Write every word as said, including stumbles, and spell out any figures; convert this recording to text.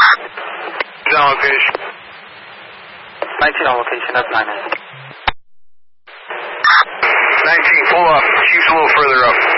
On location. nineteen on location, that's nine. nineteen, pull up. Chief's a little further up.